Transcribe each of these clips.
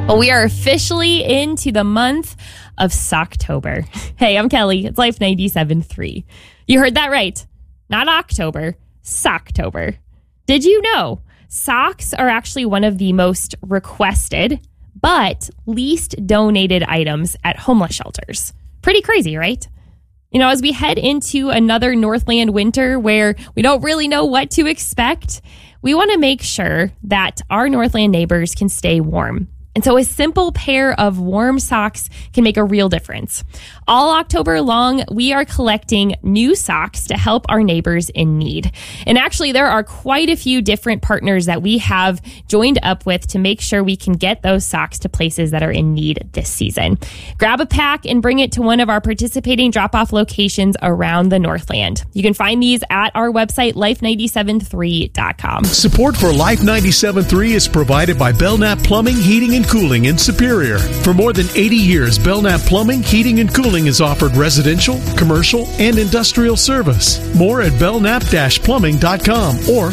Well, we are officially into the month of Socktober. Hey, I'm Kelly. It's Life 97.3. You heard that right. Not October, Socktober. Did you know socks are actually one of the most requested but least donated items at homeless shelters? Pretty crazy, right? You know, as we head into another Northland winter where we don't really know what to expect, we want to make sure that our Northland neighbors can stay warm. And so a simple pair of warm socks can make a real difference. All October long, we are collecting new socks to help our neighbors in need. And actually, there are quite a few different partners that we have joined up with to make sure we can get those socks to places that are in need this season. Grab a pack and bring it to one of our participating drop-off locations around the Northland. You can find these at our website, life973.com. Support for Life 97.3 is provided by Belknap Plumbing, Heating, and Cooling in Superior. For more than 80 years, Belknap Plumbing, Heating, and Cooling has offered residential, commercial, and industrial service. More at belknap-plumbing.com or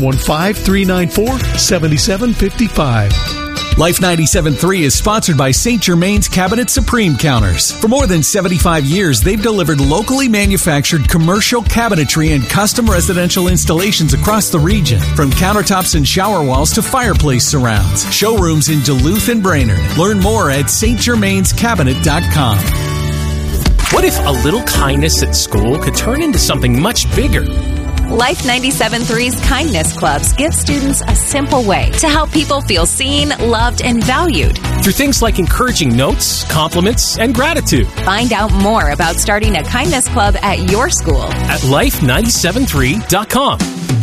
715-394-7755. Life 97.3 is sponsored by St. Germain's Cabinet Supreme Counters. For more than 75 years, they've delivered locally manufactured commercial cabinetry and custom residential installations across the region. From countertops and shower walls to fireplace surrounds. Showrooms in Duluth and Brainerd. Learn more at stgermainscabinet.com. What if a little kindness at school could turn into something much bigger? Life 97.3's Kindness Clubs give students a simple way to help people feel seen, loved, and valued. Through things like encouraging notes, compliments, and gratitude. Find out more about starting a Kindness Club at your school at life973.com.